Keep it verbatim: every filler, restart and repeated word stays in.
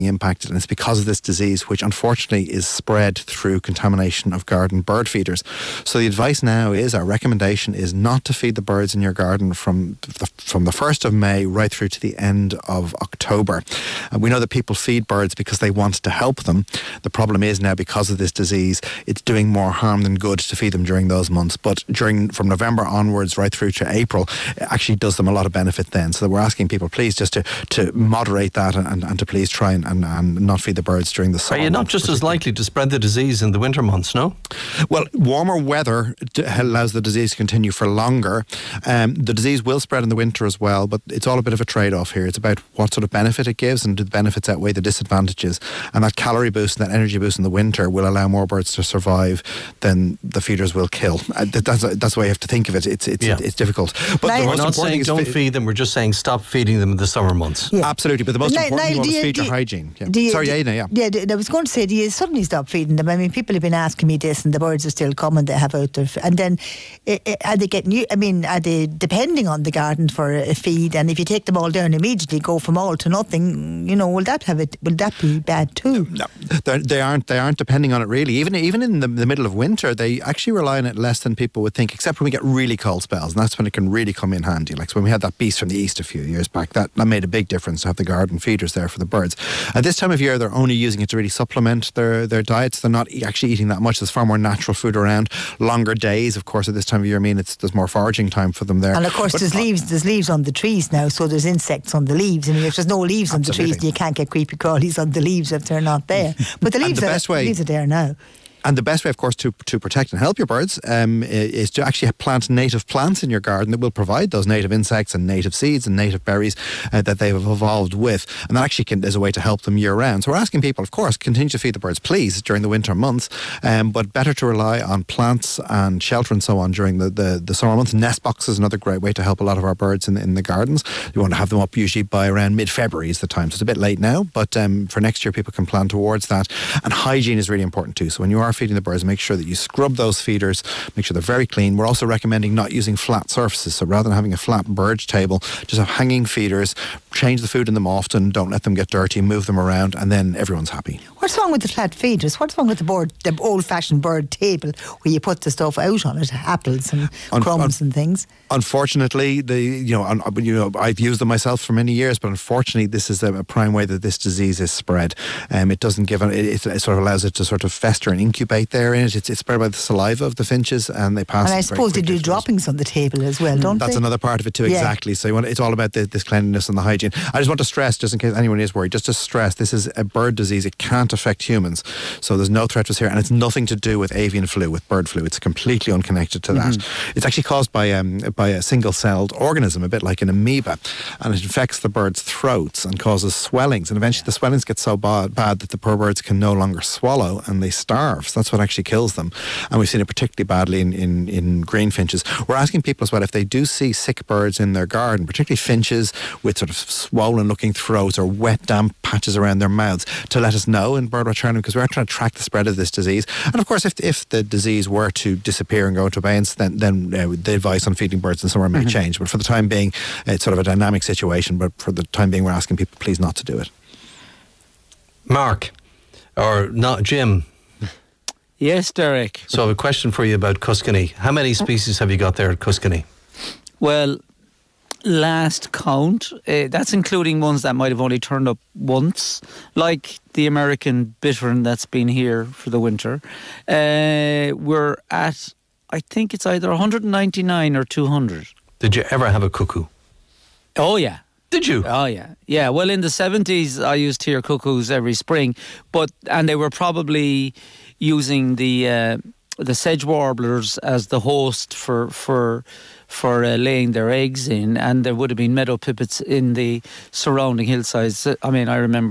impacted, and it's because of this disease, which unfortunately is spread through contamination of garden bird feeders. So the advice now is, our recommendation is not to feed the birds in your garden from the, from the first of May right through to the end of October. And we know that people feed birds because they want to help them. The problem is now, because of this disease, it's doing more harm than good to feed them during those months. But during from November onwards right through to April, it actually does them a lot of benefit then. So we're asking people please just to, to moderate that and, and, and to please try and And, and not feed the birds during the summer. Are you not just as likely to spread the disease in the winter months, no? Well, warmer weather d- allows the disease to continue for longer. Um, the disease will spread in the winter as well, but it's all a bit of a trade-off here. It's about what sort of benefit it gives, and do the benefits outweigh the disadvantages. And that calorie boost and that energy boost in the winter will allow more birds to survive than the feeders will kill. Uh, that's, that's the way you have to think of it. It's it's, yeah. it's difficult. But Niall, the we're most not saying don't fe- feed them, we're just saying stop feeding them in the summer months. Yeah. Absolutely, but the most Niall, important Niall, thing you, is feed do your you, hygiene. Yeah. You, Sorry, do, Aina, yeah. Yeah, I was going to say, do you suddenly stop feeding them? I mean, people have been asking me this, and the birds are still coming. They have out their, and then are they getting you? I mean, are they depending on the garden for a feed? And if you take them all down immediately, go from all to nothing, you know, will that have it? Will that be bad too? No, they aren't. They aren't depending on it really. Even even in the, the middle of winter, they actually rely on it less than people would think. Except when we get really cold spells, and that's when it can really come in handy. Like so when we had that beast from the east a few years back, that, that made a big difference to have the garden feeders there for the birds. At this time of year, they're only using it to really supplement their, their diets. They're not actually eating that much. There's far more natural food around. Longer days, of course, at this time of year, I mean, it's there's more foraging time for them there. And of course, but, there's leaves. There's leaves on the trees now, so there's insects on the leaves. I mean, if there's no leaves absolutely. on the trees, you can't get creepy crawlies on the leaves if they're not there. But the leaves, the are, best way, the leaves are there now. And the best way, of course, to, to protect and help your birds um, is to actually plant native plants in your garden that will provide those native insects and native seeds and native berries uh, that they've evolved with. And that actually can, is a way to help them year round. So we're asking people, of course, continue to feed the birds, please, during the winter months, um, but better to rely on plants and shelter and so on during the, the, the summer months. Nest box is another great way to help a lot of our birds in, in the gardens. You want to have them up usually by around mid-February is the time. So it's a bit late now, but um, for next year, people can plan towards that. And hygiene is really important too. So when you are feeding the birds, make sure that you scrub those feeders, make sure they're very clean. We're also recommending not using flat surfaces. So rather than having a flat bird table, just have hanging feeders, change the food in them often, don't let them get dirty, move them around, and then everyone's happy. What's wrong with the flat feeders? What's wrong with the board, the old-fashioned bird table where you put the stuff out on it, apples and un- crumbs un- and things? Unfortunately, the you know, un- you know, I've used them myself for many years, but unfortunately, this is a, a prime way that this disease is spread. Um, it doesn't give it, it, it sort of allows it to sort of fester and incubate there in it. It's, it's spread by the saliva of the finches, and they pass. And I suppose they do droppings on the table as well, don't That's they? That's another part of it too, yeah. exactly. So you want, it's all about the, this cleanliness and the hygiene. I just want to stress, just in case anyone is worried, just to stress, this is a bird disease. It can't affect humans, so there's no threat to us here, and it's nothing to do with avian flu, with bird flu. It's completely unconnected to that. Mm-hmm. It's actually caused by um, by a single-celled organism, a bit like an amoeba, and it infects the birds' throats and causes swellings, and eventually the swellings get so bad, bad that the poor birds can no longer swallow and they starve. So that's what actually kills them, and we've seen it particularly badly in, in, in greenfinches. We're asking people as well, if they do see sick birds in their garden, particularly finches with sort of swollen-looking throats or wet, damp patches around their mouths, to let us know in Birdwatch Ireland, because we're trying to track the spread of this disease. And of course, if if the disease were to disappear and go into abeyance, then, then uh, the advice on feeding birds in summer may mm-hmm. change. But for the time being, it's sort of a dynamic situation, but for the time being, we're asking people please not to do it. Mark, or not Jim. Yes, Derek. So I have a question for you about Cuscany. How many species have you got there at Cuscany? Well, last count, uh, that's including ones that might have only turned up once, like the American bittern that's been here for the winter. Uh, we're at, I think it's either one hundred ninety-nine or two hundred. Did you ever have a cuckoo? Oh, yeah. Did you? Oh, yeah. Yeah, well, in the seventies, I used to hear cuckoos every spring, but and they were probably using the uh, the sedge warblers as the host for for for uh, laying their eggs in, and there would have been meadow pipits in the surrounding hillsides. I mean, I remember